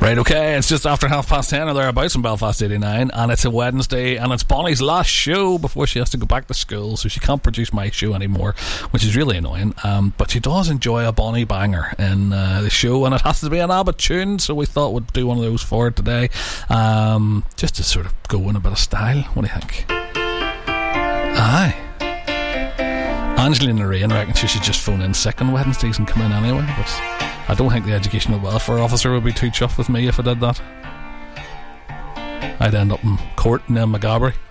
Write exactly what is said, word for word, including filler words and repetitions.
Right, okay, it's just after half past ten or thereabouts in Belfast eighty-nine, and it's a Wednesday, and it's Bonnie's last show before she has to go back to school, so she can't produce my show anymore, which is really annoying. Um, but she does enjoy a Bonnie banger in uh, the show, and it has to be an ABBA tune, so we thought we'd do one of those for her today, um, just to sort of go in a bit of style. What do you think? Aye. Angelina Rain reckons she should just phone in sick on Wednesdays and come in anyway, but I don't think the educational welfare officer would be too chuffed with me if I did that. I'd end up in court in Magabry.